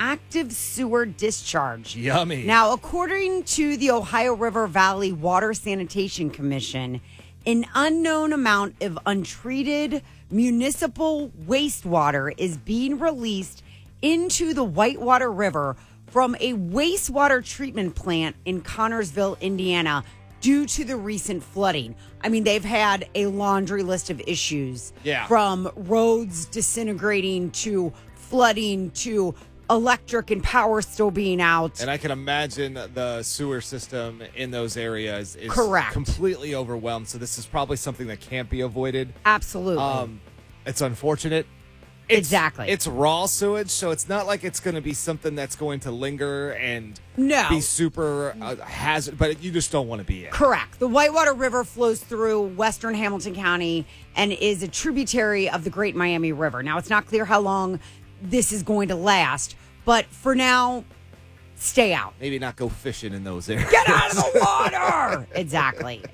active sewer discharge. Yummy. Now, according to the Ohio River Valley Water Sanitation Commission, an unknown amount of untreated municipal wastewater is being released into the Whitewater River from a wastewater treatment plant in Connorsville, Indiana, due to the recent flooding. I mean, they've had a laundry list of issues. Yeah. From roads disintegrating to flooding to electric and power still being out. And I can imagine the sewer system in those areas is Correct. completely overwhelmed. So this is probably something that can't be avoided. Absolutely. It's unfortunate. Exactly. It's raw sewage, so it's not like it's going to be something that's going to linger and No. be super hazard, but you just don't want to be in. Correct. The Whitewater River flows through western Hamilton County and is a tributary of the Great Miami River. Now, it's not clear how long this is going to last, but for now, stay out. Maybe not go fishing in those areas. Get out of the water! Exactly.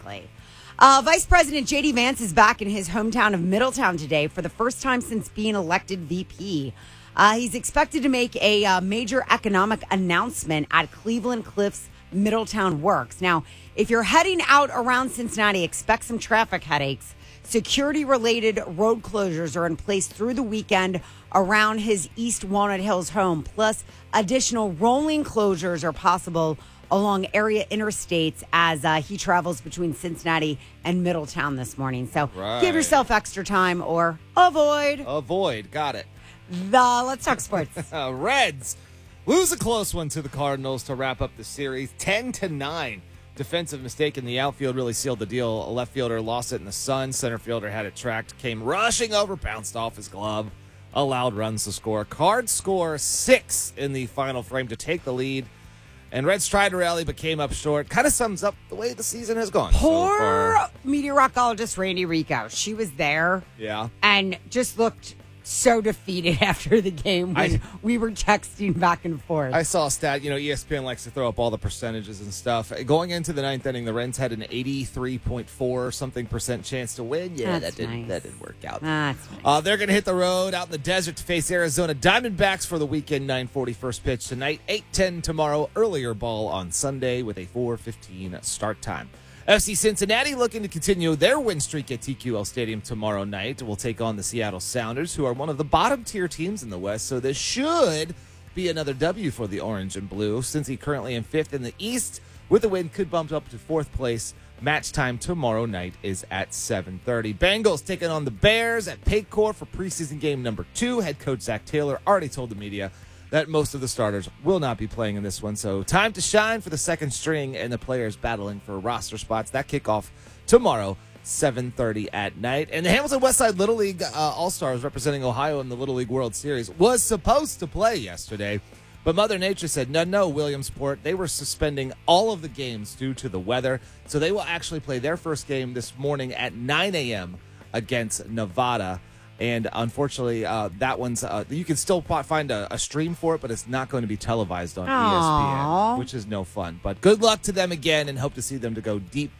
Vice President J.D. Vance is back in his hometown of Middletown today for the first time since being elected VP. He's expected to make a major economic announcement at Cleveland Cliffs Middletown Works. Now, if you're heading out around Cincinnati, expect some traffic headaches. Security-related road closures are in place through the weekend around his East Walnut Hills home. Plus, additional rolling closures are possible along area interstates as he travels between Cincinnati and Middletown this morning. So give yourself extra time or avoid. Got it. Let's talk sports. Reds lose a close one to the Cardinals to wrap up the series 10-9. Defensive mistake in the outfield really sealed the deal. A left fielder lost it in the sun. Center fielder had it tracked, came rushing over, bounced off his glove, allowed runs to score. Cards score 6 in the final frame to take the lead. And Reds tried to rally but came up short. Kind of sums up the way the season has gone. Poor meteorologist Randy Rico. She was there. Yeah. And just looked so defeated after the game when we were texting back and forth. I saw a stat, ESPN likes to throw up all the percentages and stuff. Going into the ninth inning, the Reds had an 83.4 something percent chance to win. Yeah, that didn't work out. That's nice. They're going to hit the road out in the desert to face Arizona Diamondbacks for the weekend 9:40 first pitch tonight, 8:10 tomorrow, earlier ball on Sunday with a 4:15 start time. FC Cincinnati looking to continue their win streak at TQL Stadium tomorrow night. Will take on the Seattle Sounders, who are one of the bottom-tier teams in the West, so this should be another W for the Orange and Blue. Cincy currently in 5th in the East. With a win, could bump up to 4th place. Match time tomorrow night is at 7:30. Bengals taking on the Bears at Paycor for preseason game number 2. Head coach Zach Taylor already told the media that most of the starters will not be playing in this one. So time to shine for the second string and the players battling for roster spots. That kickoff tomorrow, 7:30 at night. And the Hamilton Westside Little League All-Stars representing Ohio in the Little League World Series was supposed to play yesterday. But Mother Nature said, no, Williamsport. They were suspending all of the games due to the weather. So they will actually play their first game this morning at 9 a.m. against Nevada. And unfortunately, that one's you can still find a stream for it, but it's not going to be televised on ESPN, which is no fun. But good luck to them again, and hope to see them to go deep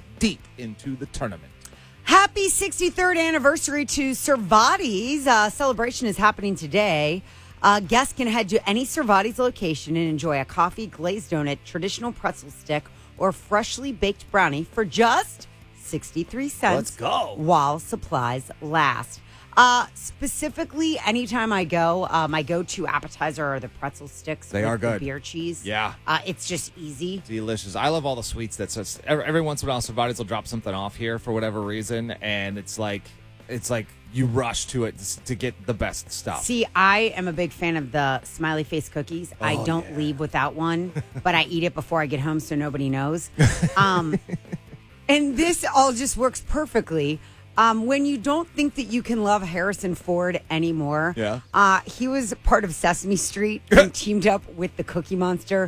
into the tournament. Happy 63rd anniversary to Cervati's. Celebration is happening today. Guests can head to any Cervati's location and enjoy a coffee, glazed donut, traditional pretzel stick, or freshly baked brownie for just 63 cents. Let's go. While supplies last. Specifically, anytime I go, my go-to appetizer are the pretzel sticks. They with are good. The beer cheese. Yeah. It's just easy. Delicious. I love all the sweets. That's every once in a while, Cervati's will drop something off here for whatever reason, and it's like you rush to it to get the best stuff. See, I am a big fan of the smiley face cookies. I don't leave without one, but I eat it before I get home so nobody knows. And this all just works perfectly. When you don't think that you can love Harrison Ford anymore, he was part of Sesame Street and teamed up with the Cookie Monster.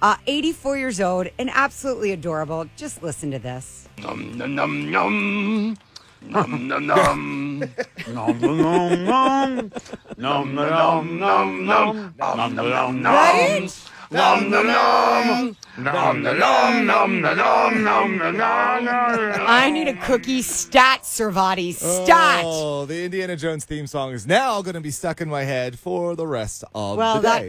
84 years old and absolutely adorable. Just listen to this. Nom nom nom nom. Nom nom nom. Nom nom nom. Nom nom nom nom. Nom nom nom. Right? Nom nom nom. Nom nom nom nom nom nom. I need a cookie stat, Cervati. Stat. Oh, the Indiana Jones theme song is now going to be stuck in my head for the rest of the day. That